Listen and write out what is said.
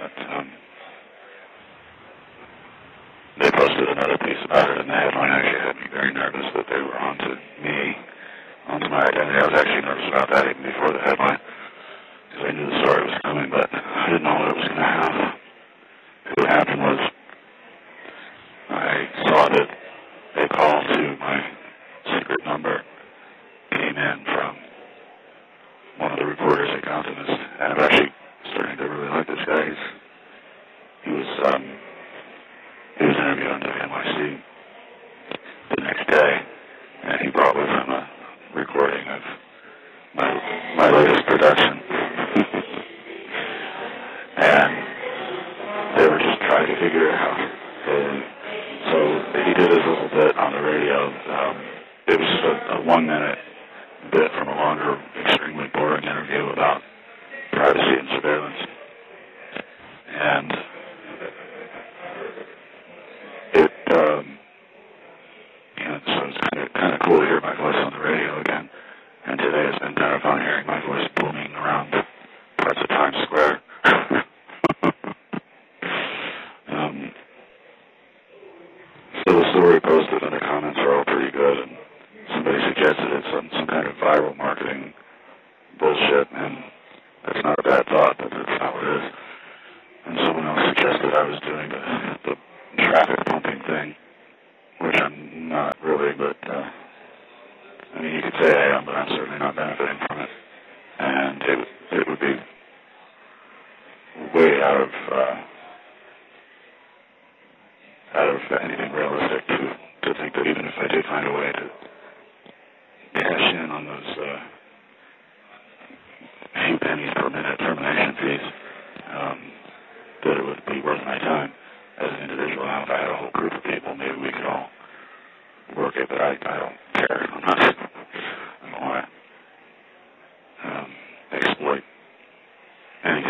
But they posted another piece about it, and the headline actually had me very nervous that they were onto me, onto my identity. I was actually nervous about that even before the headline, because I knew the story was coming, but I didn't know what it was going to have. What happened was I saw that a call to my secret number came in from one of the reporters at Countenance, and I'm actually starting to really like this guy. He was interviewed on WNYC the next day, and he brought with him a recording of my latest production. And they were just trying to figure it out. So he did his little bit on the radio. It was just a 1-minute bit from a longer, extremely boring interview about privacy and surveillance. And so it's kind of cool to hear my voice on the radio again. And today it's been kind of fun hearing my voice booming around parts of Times Square. So the story posted and the comments are all pretty good, and somebody suggested it's some kind of viral marketing bullshit, and that's not a bad thought, but that's not what it is. And someone else suggested I was doing the traffic pumping thing, which I'm not really, but I mean, you could say I am, but I'm certainly not benefiting from it. And it would be way out of anything realistic to think that even if I did find a way to cash in on those few pennies per minute termination fees, that it would be worth my time as an individual. Now, if I had a whole group of people, maybe we could all work it, but I don't care. I'm not